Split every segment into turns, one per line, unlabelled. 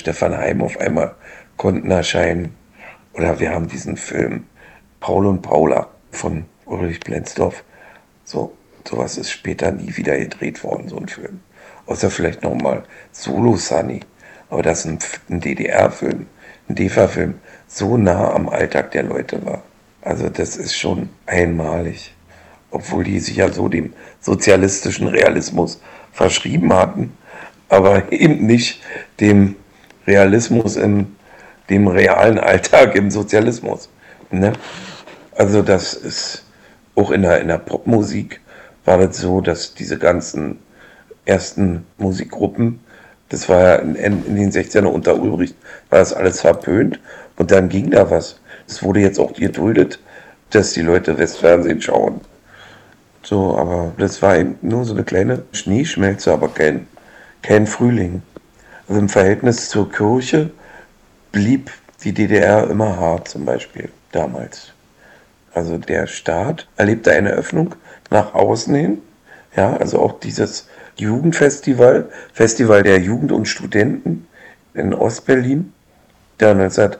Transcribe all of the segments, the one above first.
Stefan Heym auf einmal konnten erscheinen. Oder wir haben diesen Film Paul und Paula von Ulrich Blenzdorf. Sowas ist später nie wieder gedreht worden, so ein Film. Außer vielleicht nochmal Solo Sunny. Aber das ist ein DDR-Film, ein DEFA-Film, so nah am Alltag der Leute war. Also das ist schon einmalig. Obwohl die sich ja so dem sozialistischen Realismus verschrieben hatten, aber eben nicht dem Realismus in dem realen Alltag im Sozialismus. Ne? Also das ist auch in der Popmusik war das so, dass diese ganzen ersten Musikgruppen, das war ja in den 60ern unter Ulbricht, war das alles verpönt und dann ging da was. Es wurde jetzt auch geduldet, dass die Leute Westfernsehen schauen. So, aber das war eben nur so eine kleine Schneeschmelze, aber kein Frühling. Also im Verhältnis zur Kirche blieb die DDR immer hart, zum Beispiel damals. Also der Staat erlebte eine Öffnung nach außen hin. Ja, also auch dieses Jugendfestival, Festival der Jugend und Studenten in Ostberlin, da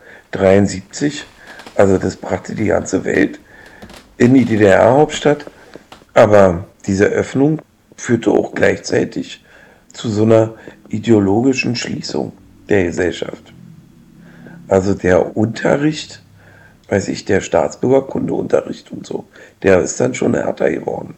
1973. Also das brachte die ganze Welt in die DDR-Hauptstadt. Aber diese Öffnung führte auch gleichzeitig zu so einer ideologischen Schließung der Gesellschaft. Also der Unterricht, der Staatsbürgerkundeunterricht und so, der ist dann schon härter geworden.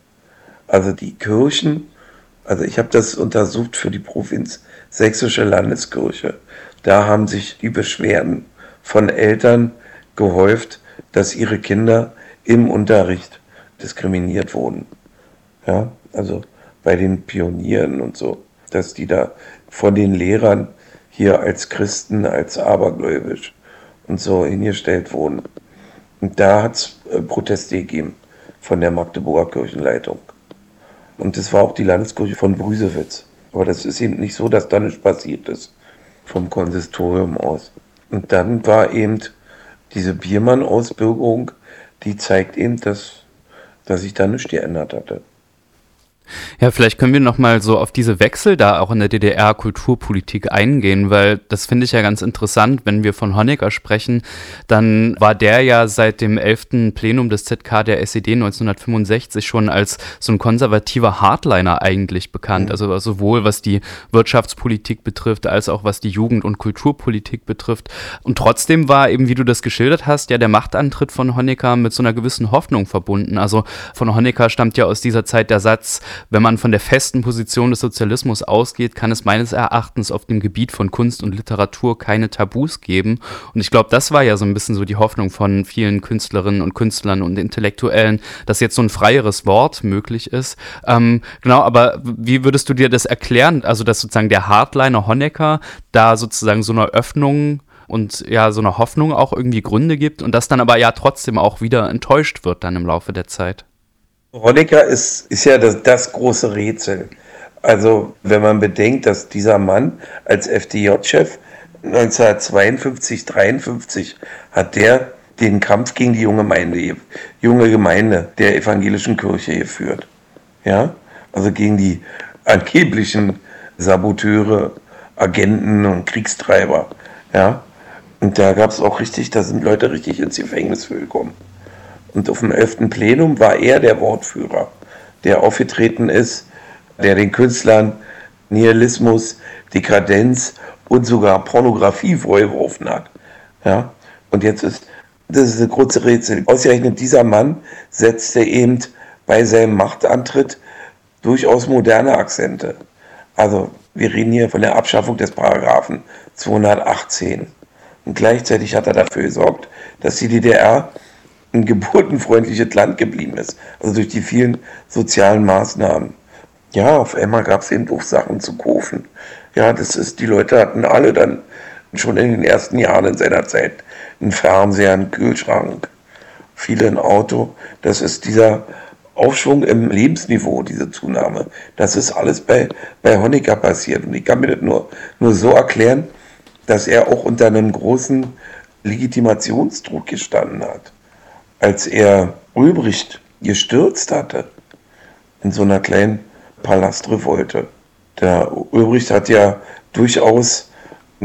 Also die Kirchen, also ich habe das untersucht für die Provinz Sächsische Landeskirche. Da haben sich die Beschwerden von Eltern gehäuft, dass ihre Kinder im Unterricht diskriminiert wurden. Ja, also bei den Pionieren und so, dass die da von den Lehrern hier als Christen, als abergläubisch und so hingestellt wurden. Und da hat es Proteste gegeben von der Magdeburger Kirchenleitung. Und das war auch die Landeskirche von Brüsewitz. Aber das ist eben nicht so, dass da nichts passiert ist vom Konsistorium aus. Und dann war eben diese Biermann-Ausbürgerung, die zeigt eben, dass sich da nichts geändert hatte.
Ja, vielleicht können wir nochmal so auf diese Wechsel da auch in der DDR-Kulturpolitik eingehen, weil das finde ich ja ganz interessant, wenn wir von Honecker sprechen, dann war der ja seit dem 11. Plenum des ZK der SED 1965 schon als so ein konservativer Hardliner eigentlich bekannt, also sowohl was die Wirtschaftspolitik betrifft, als auch was die Jugend- und Kulturpolitik betrifft. Und trotzdem war eben, wie du das geschildert hast, ja der Machtantritt von Honecker mit so einer gewissen Hoffnung verbunden. Also von Honecker stammt ja aus dieser Zeit der Satz: Wenn man von der festen Position des Sozialismus ausgeht, kann es meines Erachtens auf dem Gebiet von Kunst und Literatur keine Tabus geben. Und ich glaube, das war ja so ein bisschen so die Hoffnung von vielen Künstlerinnen und Künstlern und Intellektuellen, dass jetzt so ein freieres Wort möglich ist. Genau, aber wie würdest du dir das erklären? Also, dass sozusagen der Hardliner Honecker da sozusagen so eine Öffnung und ja, so eine Hoffnung auch irgendwie Gründe gibt und das dann aber ja trotzdem auch wieder enttäuscht wird dann im Laufe der Zeit.
Honecker ist ja das große Rätsel. Also wenn man bedenkt, dass dieser Mann als FDJ-Chef 1952, 53 hat der den Kampf gegen die junge Gemeinde der evangelischen Kirche geführt. Ja? Also gegen die angeblichen Saboteure, Agenten und Kriegstreiber. Ja? Und da gab es auch da sind Leute richtig ins Gefängnis für gekommen. Und auf dem 11. Plenum war er der Wortführer, der aufgetreten ist, der den Künstlern Nihilismus, Dekadenz und sogar Pornografie vorgeworfen hat. Ja? Und das ist ein großes Rätsel. Ausgerechnet dieser Mann setzte eben bei seinem Machtantritt durchaus moderne Akzente. Also wir reden hier von der Abschaffung des Paragraphen 218. Und gleichzeitig hat er dafür gesorgt, dass die DDR ein geburtenfreundliches Land geblieben ist. Also durch die vielen sozialen Maßnahmen. Ja, auf einmal gab es eben auch Sachen zu kaufen. Ja, die Leute hatten alle dann schon in den ersten Jahren in seiner Zeit einen Fernseher, einen Kühlschrank, viele ein Auto. Das ist dieser Aufschwung im Lebensniveau, diese Zunahme. Das ist alles bei Honecker passiert. Und ich kann mir das nur so erklären, dass er auch unter einem großen Legitimationsdruck gestanden hat. Als er Ulbricht gestürzt hatte, in so einer kleinen Palastrevolte. Der Ulbricht hat ja durchaus